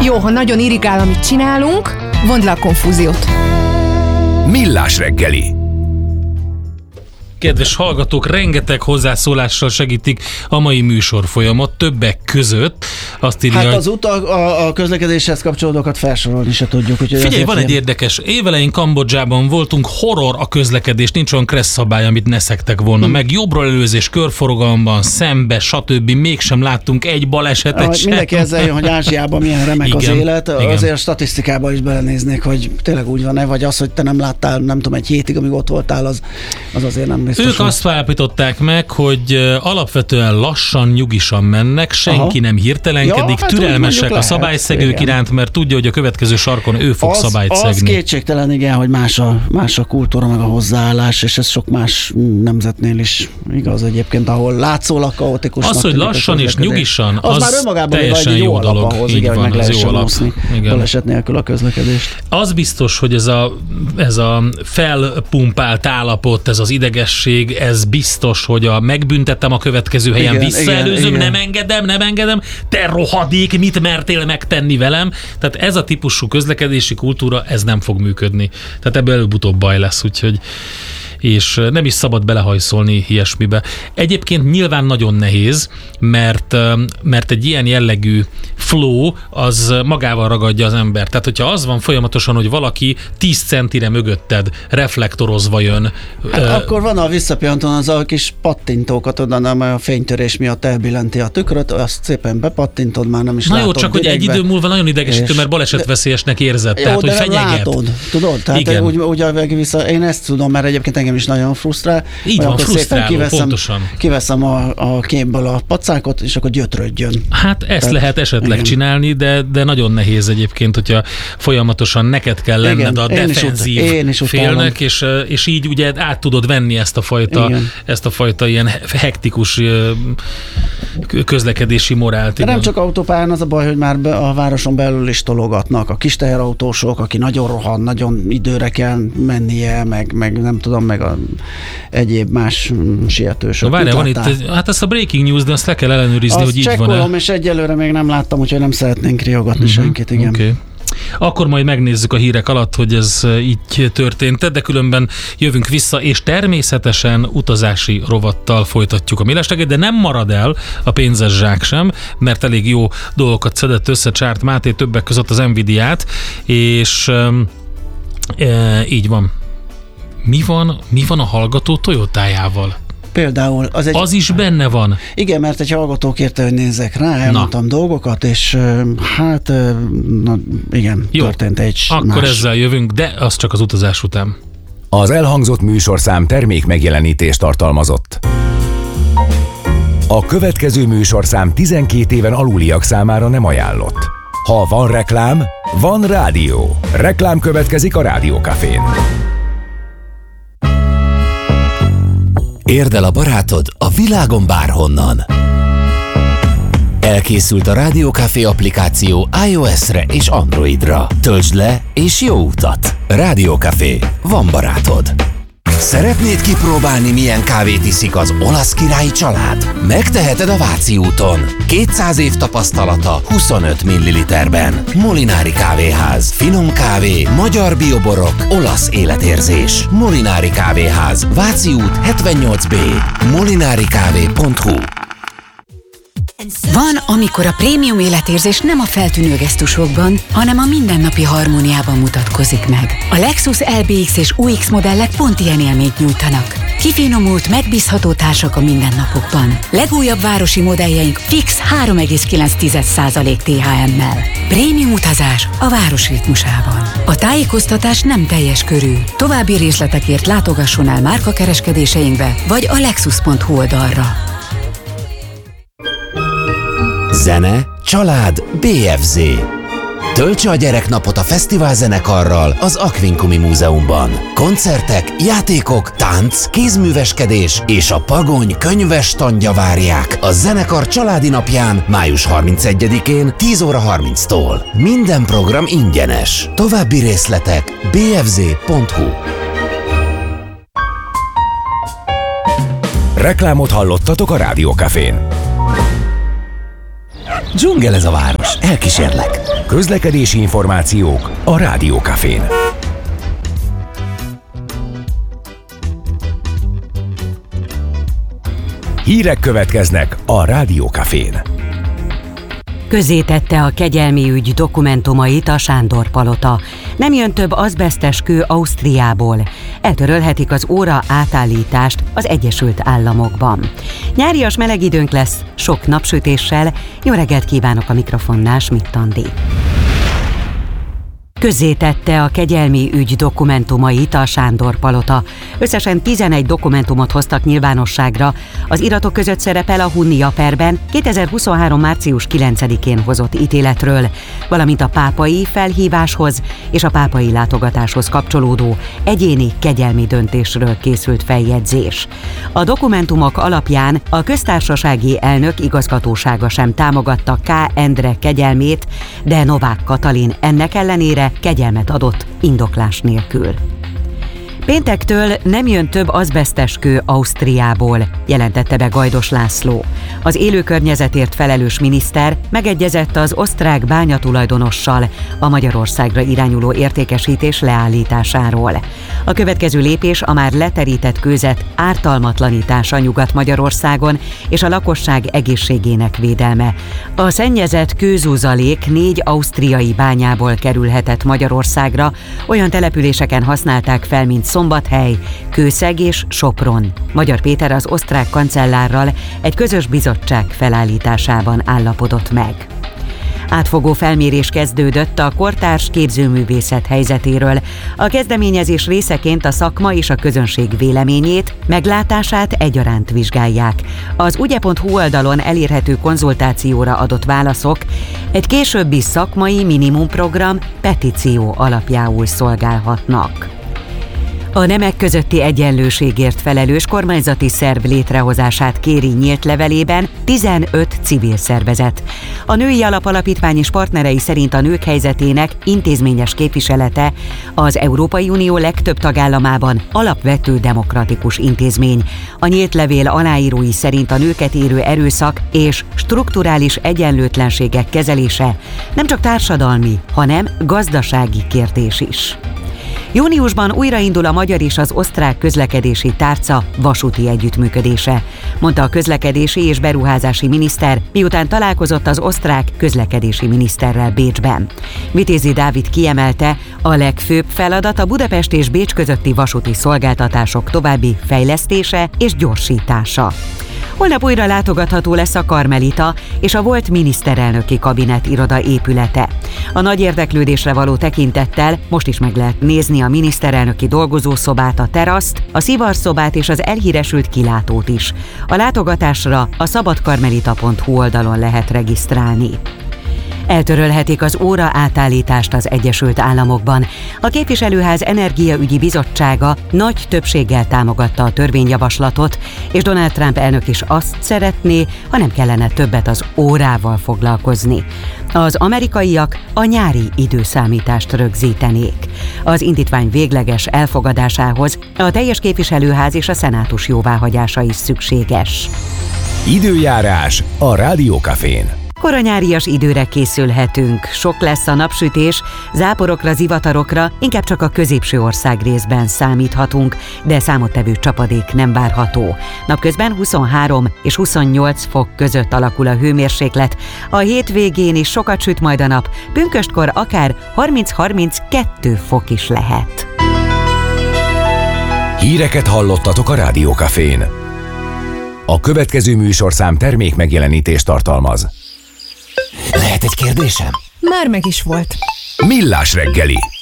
Jó, ha nagyon irigál, amit csinálunk, vondd le a konfúziót. Millás reggeli. Kedves hallgatók, rengeteg hozzászólással segítik a mai műsorfolyamat, többek között azt írja, hát az a közlekedéshez kapcsolódókat felsorolni se tudjuk. Figyelj, van egy érdekes. Évelején Kambodzsában voltunk, horror a közlekedés, nincs olyan kressz szabály, amit ne szektek volna. Meg jobbról előzés, körforgalomban, szembe, stb. Mégsem láttunk egy balesetet sem. Mindenki ezzel jön, hogy Ázsiában milyen remek igen, az élet. Igen. Azért a statisztikába is belenéznék, hogy tényleg úgy van-e, vagy az, hogy te nem láttál, nem tudom, egy hétig, amíg ott voltál, az azért nem biztos. Ők azt állapították meg, hogy alapvetően lassan, nyugisan mennek, senki nem hirtelenkedik, hát türelmesek a szabályszegők iránt, mert tudja, hogy a következő sarkon ő fog szabályt szegni. Az kétségtelen, igen, hogy más a kultúra, meg a hozzáállás, és ez sok más nemzetnél is igaz egyébként, ahol látszólag kaotikusnak. Az, hogy lassan és nyugisan, az már önmagában teljesen jó dolog. Ahhoz, igen, hogy meg lehessen úszni baleset nélkül a közlekedést. Az biztos, hogy ez a felpumpált állapot, ez az idegesség, ez biztos, hogy megbüntettem a következő helyen, visszaelőzöm, nem engedem, te rohadék, mit mertél megtenni velem? Tehát ez a típusú közlekedési kultúra, ez nem fog működni. Tehát ebből előbb-utóbb baj lesz, úgyhogy és nem is szabad belehajszolni ilyesmibe. Egyébként nyilván nagyon nehéz, mert egy ilyen jellegű flow az magával ragadja az ember. Tehát, hogyha az van folyamatosan, hogy valaki 10 centire mögötted reflektorozva jön. Hát akkor van a visszapillantón az a kis pattintókat oda, nem a fénytörés miatt elbillenti a tükröt, azt szépen bepattintod, már nem is látod. Na jó, csak hogy egy idő múlva nagyon idegesítő, mert balesetveszélyesnek érzed. Jó, tehát, de hogy fenyeget. Látod, tudod? Tehát úgy vissza, én ezt tudom, mert egyébként engem is nagyon frusztrál. Így van, frusztráló, pontosan. Kiveszem a képből a pacákot, és akkor gyötrődjön. Hát ezt lehet esetleg csinálni, de nagyon nehéz egyébként, hogyha folyamatosan neked kell lenned a defenzív félnek, és így ugye át tudod venni ezt a fajta ilyen hektikus közlekedési morált. De nem csak autópályán az a baj, hogy már a városon belül is tologatnak a kis teherautósok, aki nagyon rohan, nagyon időre kell mennie, meg nem tudom, meg a egyéb más sietősök. Na várjál, van itt, hát ezt a breaking news, de azt le kell ellenőrizni, azt hogy így van-e. Azt csekkolom, és egyelőre még nem láttam, úgyhogy nem szeretnénk riogatni senkit, igen. Okay. Akkor majd megnézzük a hírek alatt, hogy ez így történt, de különben jövünk vissza, és természetesen utazási rovattal folytatjuk a Millás reggelt, de nem marad el a pénzes zsák sem, mert elég jó dolgokat szedett össze Csárt Máté, többek között az Nvidiát, és így van. Mi van a hallgató Toyotájával? Például az is benne van. Igen, mert egy hallgató kérte, hogy nézzek rá, elmondtam dolgokat, és hát igen, jó, történt egy akkor más. Ezzel jövünk, de az csak az utazás után. Az elhangzott műsorszám termék megjelenítést tartalmazott. A következő műsorszám 12 éven aluliak számára nem ajánlott. Ha van reklám, van rádió. Reklám következik a Rádiókafén. Érd el a barátod a világon bárhonnan. Elkészült a Rádiókafé applikáció iOS-re és Androidra. Töltsd le és jó utat! Rádiókafé. Van barátod. Szeretnéd kipróbálni, milyen kávét iszik az olasz királyi család? Megteheted a Váci úton. 200 év tapasztalata 25 ml-ben. Molinári kávéház. Finom kávé, magyar bioborok, olasz életérzés. Molinári kávéház. Váci út 78B. molinarikávé.hu. Van, amikor a prémium életérzés nem a feltűnő gesztusokban, hanem a mindennapi harmóniában mutatkozik meg. A Lexus LBX és UX modellek pont ilyen élményt nyújtanak. Kifinomult, megbízható társak a mindennapokban. Legújabb városi modelljeink fix 3,9% THM-mel. Prémium utazás a város ritmusában. A tájékoztatás nem teljes körű. További részletekért látogasson el márkakereskedéseinkbe, vagy a lexus.hu oldalra. Zene, család, BFZ. Töltse a gyereknapot a fesztivál zenekarral az Aquincumi Múzeumban. Koncertek, játékok, tánc, kézműveskedés és a Pagony könyves standja várják a zenekar családi napján május 31-én 10 óra 30-tól. Minden program ingyenes. További részletek bfz.hu. Reklámot hallottatok a Rádiókafén. Dzsungel ez a város, elkísérlek. Közlekedési információk a Rádió Cafén. Hírek következnek a Rádió Cafén. Közzétette a kegyelmi ügy dokumentumait a Sándor Palota. Nem jön több azbesztes kő Ausztriából. Eltörölhetik az óra átállítást az Egyesült Államokban. Nyárias meleg időnk lesz, sok napsütéssel. Jó reggelt kívánok, a mikrofonnál Schmidt Andi. Közzétette a kegyelmi ügy dokumentumait a Sándor Palota. Összesen 11 dokumentumot hoztak nyilvánosságra. Az iratok között szerepel a Hunnia perben 2023. március 9-én hozott ítéletről, valamint a pápai felhíváshoz és a pápai látogatáshoz kapcsolódó egyéni kegyelmi döntésről készült feljegyzés. A dokumentumok alapján a köztársasági elnök igazgatósága sem támogatta K. Endre kegyelmét, de Novák Katalin ennek ellenére kegyelmet adott indoklás nélkül. Péntektől nem jön több azbesztes kő Ausztriából, jelentette be Gajdos László. Az élőkörnyezetért felelős miniszter megegyezett az osztrák bányatulajdonossal a Magyarországra irányuló értékesítés leállításáról. A következő lépés a már leterített kőzet ártalmatlanítása Nyugat-Magyarországon és a lakosság egészségének védelme. A szennyezett kőzuzalék 4 ausztriai bányából kerülhetett Magyarországra, olyan településeken használták fel, mint Szombathely, Kőszeg és Sopron. Magyar Péter az osztrák kancellárral egy közös bizottság felállításában állapodott meg. Átfogó felmérés kezdődött a kortárs képzőművészet helyzetéről. A kezdeményezés részeként a szakma és a közönség véleményét, meglátását egyaránt vizsgálják. Az ugye.hu oldalon elérhető konzultációra adott válaszok egy későbbi szakmai minimumprogram petíció alapjául szolgálhatnak. A nemek közötti egyenlőségért felelős kormányzati szerv létrehozását kéri nyílt levelében 15 civil szervezet. A Női Alapalapítvány és partnerei szerint a nők helyzetének intézményes képviselete az Európai Unió legtöbb tagállamában alapvető demokratikus intézmény. A nyílt levél aláírói szerint a nőket érő erőszak és strukturális egyenlőtlenségek kezelése nem csak társadalmi, hanem gazdasági kérdés is. Júniusban újraindul a magyar és az osztrák közlekedési tárca vasúti együttműködése, mondta a közlekedési és beruházási miniszter, miután találkozott az osztrák közlekedési miniszterrel Bécsben. Vitézi Dávid kiemelte, a legfőbb feladat a Budapest és Bécs közötti vasúti szolgáltatások további fejlesztése és gyorsítása. Holnap újra látogatható lesz a Karmelita és a volt miniszterelnöki kabinet iroda épülete. A nagy érdeklődésre való tekintettel most is meg lehet nézni a miniszterelnöki dolgozószobát, a teraszt, a szivarszobát és az elhíresült kilátót is. A látogatásra a szabadkarmelita.hu oldalon lehet regisztrálni. Eltörölhetik az óra átállítást az Egyesült Államokban. A Képviselőház Energiaügyi Bizottsága nagy többséggel támogatta a törvényjavaslatot, és Donald Trump elnök is azt szeretné, ha nem kellene többet az órával foglalkozni. Az amerikaiak a nyári időszámítást rögzítenék. Az indítvány végleges elfogadásához a teljes képviselőház és a szenátus jóváhagyása is szükséges. Időjárás a Rádió Cafén. Koranyárias időre készülhetünk. Sok lesz a napsütés, záporokra, zivatarokra, inkább csak a középső ország részben számíthatunk, de számottevő csapadék nem várható. Napközben 23 és 28 fok között alakul a hőmérséklet. A hétvégén is sokat süt majd a nap, pünköstkor akár 30-32 fok is lehet. Híreket hallottatok a Rádió Cafén. A következő műsorszám termék megjelenítést tartalmaz. Lehet egy kérdésem? Már meg is volt. Millás reggeli.